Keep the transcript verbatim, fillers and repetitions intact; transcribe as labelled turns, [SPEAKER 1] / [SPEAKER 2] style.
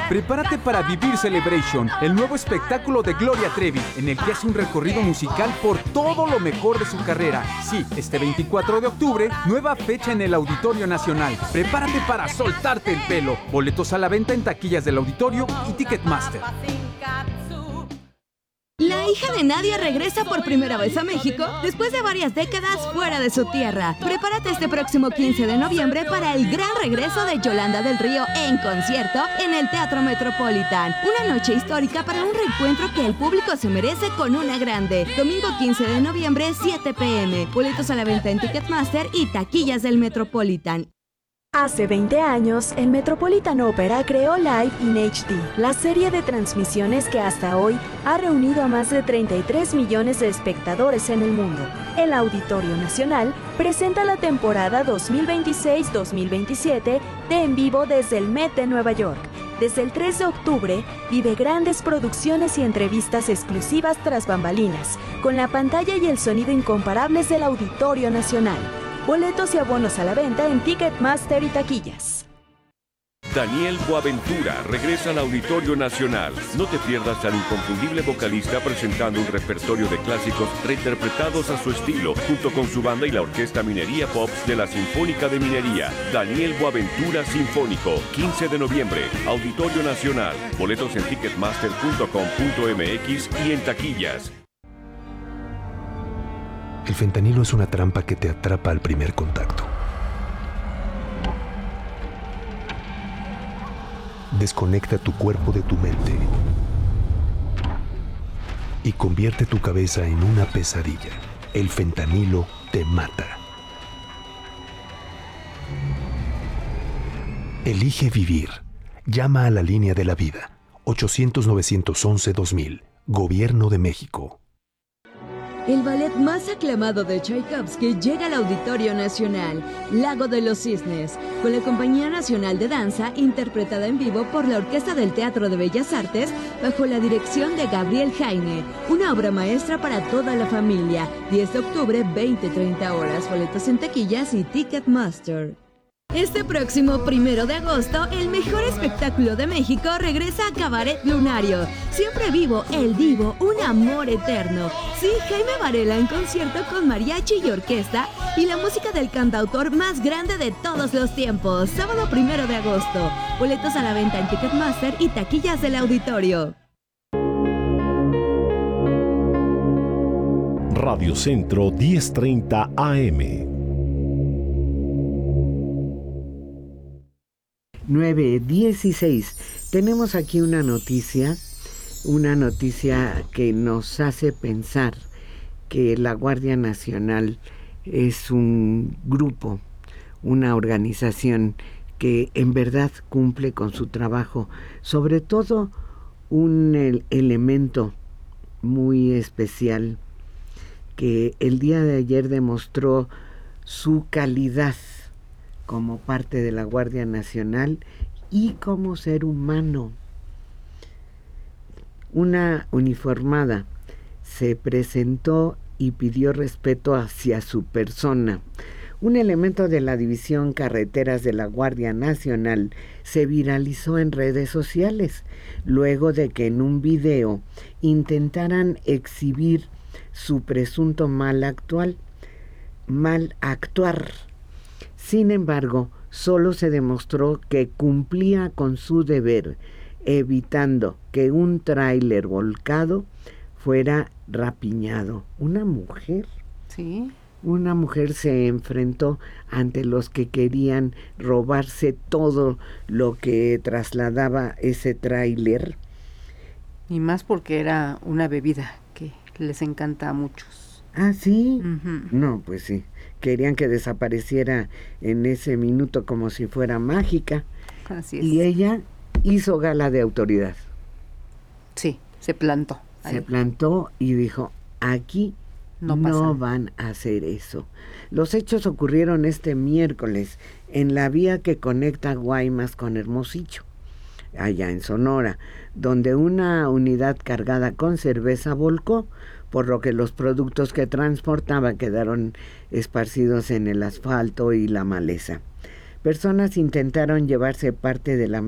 [SPEAKER 1] Prepárate para vivir Celebration, el nuevo espectáculo de Gloria Trevi, en el que hace un recorrido musical por todo lo mejor de su carrera. Sí, este veinticuatro de octubre, nueva fecha en el Auditorio Nacional. Prepárate para soltarte el pelo. Boletos a la venta en taquillas del auditorio y Ticketmaster.
[SPEAKER 2] La hija de Nadia regresa por primera vez a México después de varias décadas fuera de su tierra. Prepárate este próximo quince de noviembre para el gran regreso de Yolanda del Río en concierto en el Teatro Metropolitan. Una noche histórica para un reencuentro que el público se merece con una grande. Domingo quince de noviembre, siete pe eme. Boletos a la venta en Ticketmaster y taquillas del Metropolitan.
[SPEAKER 3] Hace veinte años, el Metropolitan Opera creó Live in hache de, la serie de transmisiones que hasta hoy ha reunido a más de treinta y tres millones de espectadores en el mundo. El Auditorio Nacional presenta la temporada dos mil veintiséis dos mil veintisiete de En Vivo desde el Met de Nueva York. Desde el tres de octubre, vive grandes producciones y entrevistas exclusivas tras bambalinas, con la pantalla y el sonido incomparables del Auditorio Nacional. Boletos y abonos a la venta en Ticketmaster y taquillas.
[SPEAKER 4] Daniel Boaventura regresa al Auditorio Nacional. No te pierdas al inconfundible vocalista presentando un repertorio de clásicos reinterpretados a su estilo, junto con su banda y la Orquesta Minería Pops de la Sinfónica de Minería. Daniel Boaventura Sinfónico, quince de noviembre, Auditorio Nacional. Boletos en ticketmaster punto com punto eme equis y en taquillas.
[SPEAKER 5] El fentanilo es una trampa que te atrapa al primer contacto. Desconecta tu cuerpo de tu mente y convierte tu cabeza en una pesadilla. El fentanilo te mata. Elige vivir. Llama a la línea de la vida. ochocientos, novecientos once, dos mil. Gobierno de México.
[SPEAKER 2] El ballet más aclamado de Tchaikovsky llega al Auditorio Nacional, Lago de los Cisnes, con la Compañía Nacional de Danza, interpretada en vivo por la Orquesta del Teatro de Bellas Artes, bajo la dirección de Gabriel Jaime. Una obra maestra para toda la familia. diez de octubre, veinte treinta horas. Boletos en taquillas y Ticketmaster. Este próximo primero de agosto, el mejor espectáculo de México regresa a Cabaret Lunario. Siempre vivo, el divo, un amor eterno. Sí, Jaime Varela en concierto con mariachi y orquesta y la música del cantautor más grande de todos los tiempos. Sábado primero de agosto. Boletos a la venta en Ticketmaster y taquillas del auditorio.
[SPEAKER 6] Radio Centro diez treinta A M.
[SPEAKER 7] nueve dieciséis. Tenemos aquí una noticia, una noticia que nos hace pensar que la Guardia Nacional es un grupo, una organización que en verdad cumple con su trabajo. Sobre todo un el, elemento muy especial que el día de ayer demostró su calidad como parte de la Guardia Nacional y como ser humano. Una uniformada se presentó y pidió respeto hacia su persona. Un elemento de la División Carreteras de la Guardia Nacional se viralizó en redes sociales, luego de que en un video intentaran exhibir su presunto mal actual, mal actuar. Sin embargo, solo se demostró que cumplía con su deber, evitando que un tráiler volcado fuera rapiñado. Una mujer.
[SPEAKER 8] Sí.
[SPEAKER 7] Una mujer se enfrentó ante los que querían robarse todo lo que trasladaba ese tráiler.
[SPEAKER 8] Y más porque era una bebida que les encanta a muchos.
[SPEAKER 7] ¿Ah, sí?
[SPEAKER 8] Uh-huh.
[SPEAKER 7] No, pues sí. Querían que desapareciera en ese minuto como si fuera mágica.
[SPEAKER 8] Así es.
[SPEAKER 7] Y ella hizo gala de autoridad.
[SPEAKER 8] Sí, se plantó.
[SPEAKER 7] Se
[SPEAKER 8] ahí.
[SPEAKER 7] plantó y dijo, aquí no, no van a hacer eso. Los hechos ocurrieron este miércoles en la vía que conecta Guaymas con Hermosillo, allá en Sonora, donde una unidad cargada con cerveza volcó, por lo que los productos que transportaba quedaron esparcidos en el asfalto y la maleza. Personas intentaron llevarse parte de la